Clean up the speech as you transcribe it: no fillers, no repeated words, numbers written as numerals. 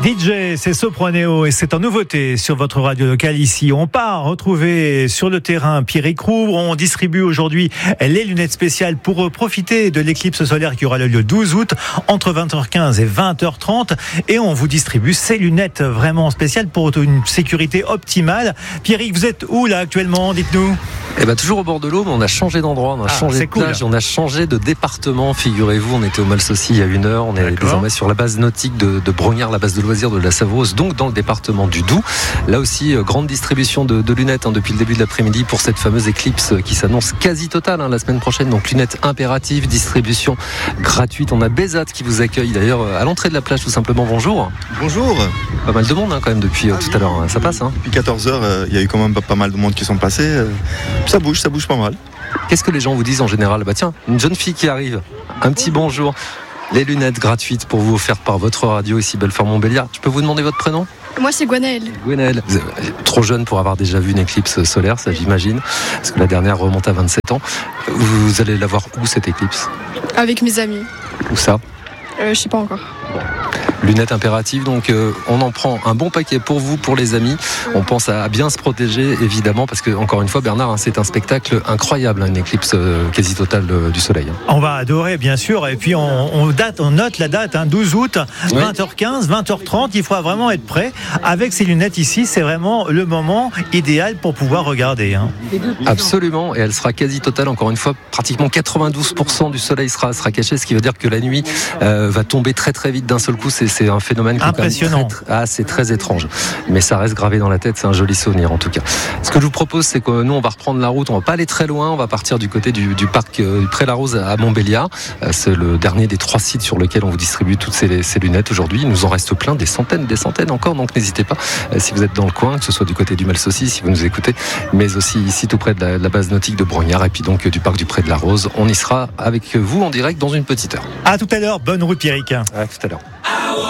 DJ, c'est Soproneo et c'est en nouveauté sur votre radio locale ici. On part retrouver sur le terrain Pierrick Rouvre. On distribue aujourd'hui les lunettes spéciales pour profiter de l'éclipse solaire qui aura lieu le 12 août entre 20h15 et 20h30. Et on vous distribue ces lunettes vraiment spéciales pour une sécurité optimale. Pierrick, vous êtes où là actuellement? Dites-nous. Toujours au bord de l'eau, mais on a changé d'endroit, on a changé de plage, on a changé de département. Figurez-vous, on était au Malsaucy il y a 1 heure. On est désormais sur la base nautique de Brognard, la base de loisirs de la Savoureuse, donc dans le département du Doubs. Là aussi, grande distribution de lunettes depuis le début de l'après-midi pour cette fameuse éclipse qui s'annonce quasi totale la semaine prochaine. Donc lunettes impératives, distribution gratuite. On a Bézat qui vous accueille d'ailleurs à l'entrée de la plage tout simplement. Bonjour. Bonjour. Pas mal de monde quand même depuis tout à l'heure. Ça passe. Depuis 14h, il y a eu quand même pas mal de monde qui sont passés. Ça bouge pas mal. Qu'est-ce que les gens vous disent en général? Tiens, une jeune fille qui arrive. Un petit bonjour. Les lunettes gratuites pour vous offertes par votre radio ici Belfort-Montbéliard. Je peux vous demander votre prénom? Moi c'est Gwenaëlle. Gwenaëlle, vous êtes trop jeune pour avoir déjà vu une éclipse solaire, ça j'imagine, parce que la dernière remonte à 27 ans. Vous allez la voir où cette éclipse? Avec mes amis. Où ça? Je sais pas encore. Lunettes impératives, donc on en prend un bon paquet pour vous, pour les amis. On pense à bien se protéger évidemment parce que encore une fois Bernard, c'est un spectacle incroyable, une éclipse quasi totale du soleil. On va adorer bien sûr et puis on note la date 12 août 20h15, 20h30, il faut vraiment être prêt avec ces lunettes ici, c'est vraiment le moment idéal pour pouvoir regarder. Absolument, et elle sera quasi totale, encore une fois pratiquement 92% du soleil sera caché, ce qui veut dire que la nuit va tomber très très vite d'un seul coup. C'est un phénomène qui impressionnant. C'est très étrange, mais ça reste gravé dans la tête. C'est un joli souvenir en tout cas. Ce que je vous propose, c'est que nous on va reprendre la route. On va pas aller très loin. On va partir du côté du parc Pré-la-Rose à Montbéliard. C'est le dernier des 3 sites sur lesquels on vous distribue toutes ces lunettes aujourd'hui. Il nous en reste plein, des centaines encore. Donc n'hésitez pas si vous êtes dans le coin, que ce soit du côté du Malsaucy si vous nous écoutez, mais aussi ici tout près de la base nautique de Brognard et puis donc du parc du Pré-de-la-Rose. On y sera avec vous en direct dans une petite heure. À tout à l'heure. Bonne route Pierrick. À tout à l'heure.